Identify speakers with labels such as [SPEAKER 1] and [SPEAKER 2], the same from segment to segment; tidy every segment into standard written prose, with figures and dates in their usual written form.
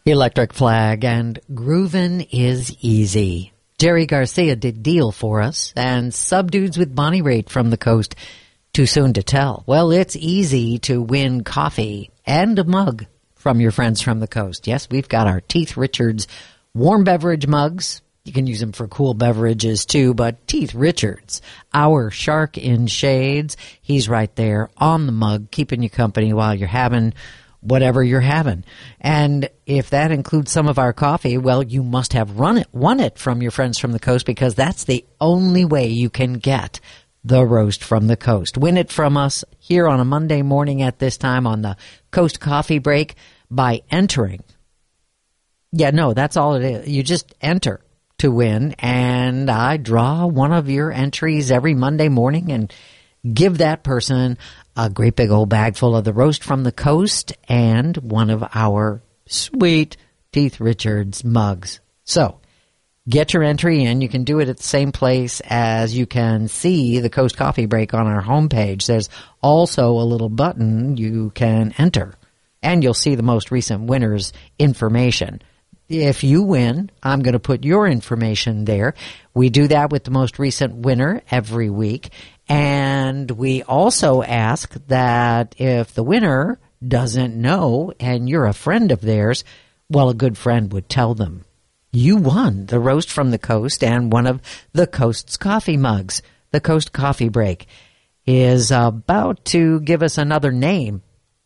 [SPEAKER 1] Electric Flag and Groovin' is Easy. Jerry Garcia did Deal for us, and Subdudes with Bonnie Raitt from the Coast. Too soon to tell. Well, it's easy to win coffee and a mug from your friends from the Coast. Yes, we've got our Teeth Richards warm beverage mugs. You can use them for cool beverages too, but Teeth Richards, our shark in shades, he's right there on the mug, keeping you company while you're having whatever you're having. And if that includes some of our coffee, well, you must have won it from your friends from the Coast, because that's the only way you can get the roast from the Coast. Win it from us here on a Monday morning at this time on the Coast Coffee Break by entering. Yeah, no, that's all it is. You just enter to win, and I draw one of your entries every Monday morning and give that person a great big old bag full of the roast from the Coast and one of our sweet Teeth Richards mugs. So, get your entry in. You can do it at the same place as you can see the Coast Coffee Break on our homepage. There's also a little button you can enter, and you'll see the most recent winner's information. If you win, I'm going to put your information there. We do that with the most recent winner every week. And we also ask that if the winner doesn't know and you're a friend of theirs, well, a good friend would tell them you won the roast from the Coast and one of the Coast's coffee mugs. The Coast Coffee Break is about to give us another name.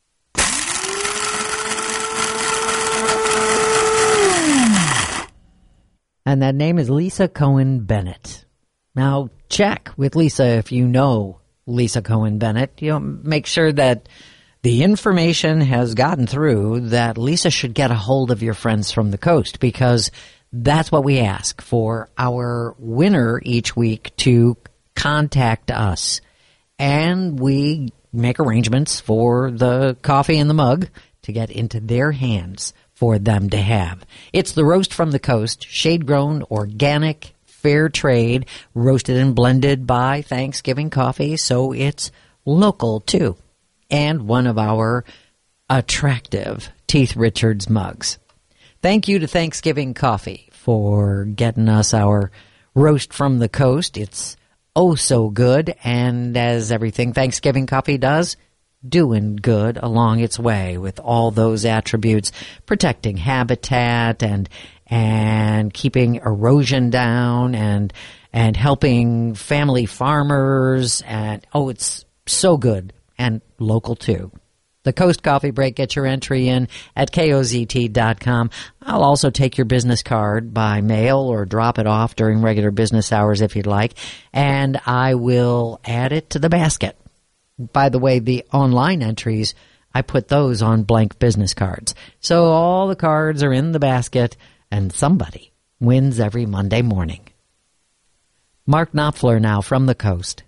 [SPEAKER 1] And that name is Lisa Cohen Bennett. Now, check with Lisa if you know Lisa Cohen Bennett. Make sure that the information has gotten through that Lisa should get a hold of your friends from the Coast, because that's what we ask for our winner each week to contact us. And we make arrangements for the coffee and the mug to get into their hands for them to have. It's the roast from the Coast, shade-grown, organic, fair trade, roasted and blended by Thanksgiving Coffee, so it's local too. And one of our attractive Teeth Richards mugs. Thank you to Thanksgiving Coffee for getting us our roast from the Coast. It's oh so good, and as everything Thanksgiving Coffee does, doing good along its way with all those attributes, protecting habitat and keeping erosion down and helping family farmers, and it's so good and local too. The Coast Coffee Break, get your entry in at KOZT.com. I'll also take your business card by mail or drop it off during regular business hours if you'd like, and I will add it to the basket. By the way, the online entries, I put those on blank business cards. So all the cards are in the basket, and somebody wins every Monday morning. Mark Knopfler now from the Coast.